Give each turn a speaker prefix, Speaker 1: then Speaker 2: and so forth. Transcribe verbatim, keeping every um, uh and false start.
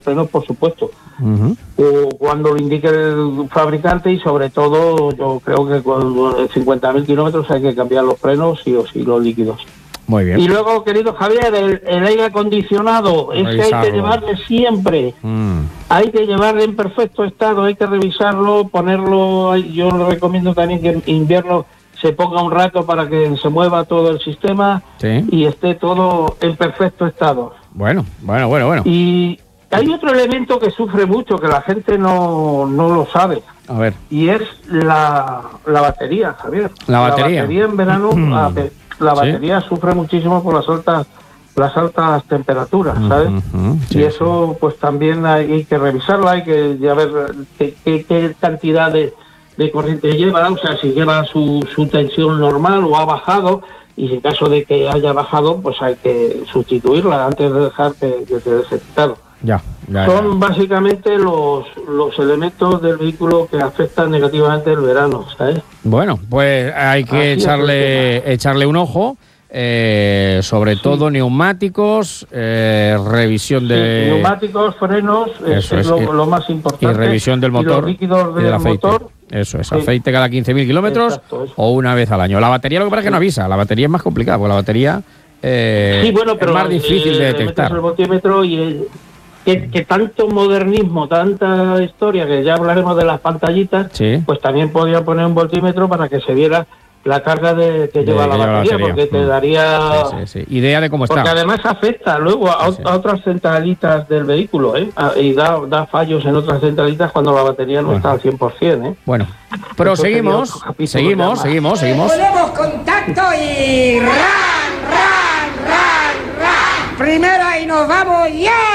Speaker 1: frenos, por supuesto,
Speaker 2: Uh-huh.
Speaker 1: o cuando lo indique el fabricante, y sobre todo yo creo que con cincuenta mil kilómetros hay que cambiar los frenos sí o sí, los líquidos.
Speaker 2: Muy bien.
Speaker 1: Y luego, querido Javier, el, el aire acondicionado, ese hay que llevarle siempre,
Speaker 2: mm.
Speaker 1: hay que llevarle en perfecto estado, hay que revisarlo, ponerlo, yo le recomiendo también que en invierno se ponga un rato para que se mueva todo el sistema,
Speaker 2: Sí.
Speaker 1: y esté todo en perfecto estado.
Speaker 2: Bueno, bueno, bueno, bueno.
Speaker 1: Y hay otro elemento que sufre mucho, que la gente no, no lo sabe,
Speaker 2: A ver.
Speaker 1: y es la, la batería, Javier.
Speaker 2: La batería.
Speaker 1: La batería en verano, la, la batería
Speaker 2: ¿Sí?
Speaker 1: sufre muchísimo por las altas las altas temperaturas, ¿sabes?
Speaker 2: Uh-huh. Sí,
Speaker 1: y eso,
Speaker 2: sí.
Speaker 1: pues también hay que revisarla, hay que ya ver qué, qué, qué cantidad de, de corriente lleva, o sea, si lleva su, su tensión normal o ha bajado, y en caso de que haya bajado, pues hay que sustituirla antes de dejar que, que se deje.
Speaker 2: Ya, ya,
Speaker 1: Son
Speaker 2: ya.
Speaker 1: básicamente los, los elementos del vehículo que afectan negativamente el verano, ¿sabes?
Speaker 2: Bueno, pues hay que
Speaker 1: Así
Speaker 2: echarle echarle un ojo, eh, sobre
Speaker 1: Sí.
Speaker 2: todo neumáticos, eh, revisión de...
Speaker 1: Sí, neumáticos, frenos,
Speaker 2: Eso
Speaker 1: es,
Speaker 2: es,
Speaker 1: lo,
Speaker 2: y-
Speaker 1: lo más importante.
Speaker 2: Y revisión del
Speaker 1: Y los
Speaker 2: motor
Speaker 1: líquidos
Speaker 2: y del
Speaker 1: del
Speaker 2: aceite.
Speaker 1: motor.
Speaker 2: Eso es,
Speaker 1: Sí.
Speaker 2: aceite cada quince mil kilómetros
Speaker 1: Exacto, eso.
Speaker 2: o una vez al año. La batería lo que pasa es que no avisa, la batería es más complicada, porque la batería eh,
Speaker 1: Sí, bueno, pero
Speaker 2: es más difícil
Speaker 1: eh,
Speaker 2: de
Speaker 1: le metes
Speaker 2: detectar.
Speaker 1: el voltímetro y eh, que, que tanto modernismo, tanta historia, que ya hablaremos de las pantallitas,
Speaker 2: Sí.
Speaker 1: pues también podía poner un voltímetro para que se viera la carga de, que
Speaker 2: De-
Speaker 1: lleva la
Speaker 2: que lleva la
Speaker 1: batería,
Speaker 2: batería.
Speaker 1: porque te
Speaker 2: Mm.
Speaker 1: daría...
Speaker 2: Sí, sí, sí. Idea de cómo
Speaker 1: Porque
Speaker 2: está.
Speaker 1: además afecta luego a,
Speaker 2: Sí, sí.
Speaker 1: a otras centralitas del vehículo, ¿eh? A- y da, da fallos en otras centralitas cuando la batería no
Speaker 2: Bueno.
Speaker 1: está al cien por ciento, ¿eh?
Speaker 2: Bueno,
Speaker 1: sería
Speaker 2: proseguimos,
Speaker 1: otro capítulo
Speaker 2: seguimos,
Speaker 1: ya
Speaker 2: seguimos, seguimos.
Speaker 3: Ponemos contacto y ran, ran, ran, ran. Primera y nos vamos ya.